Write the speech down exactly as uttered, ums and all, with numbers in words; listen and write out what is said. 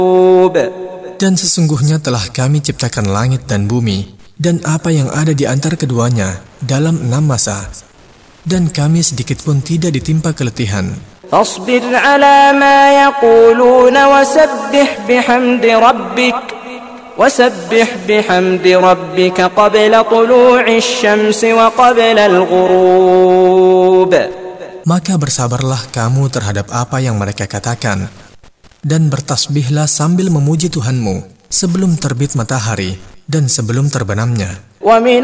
Dan sesungguhnya telah kami ciptakan langit dan bumi dan apa yang ada di antara keduanya dalam enam masa, dan kami sedikit pun tidak ditimpa keletihan. فاصبر على ما يقولون وسبح بحمد ربك وسبح بحمد ربك قبل طلوع الشمس وقبل الغروب. Maka bersabarlah kamu terhadap apa yang mereka katakan, dan bertasbihlah sambil memuji Tuhanmu sebelum terbit matahari dan sebelum terbenamnya.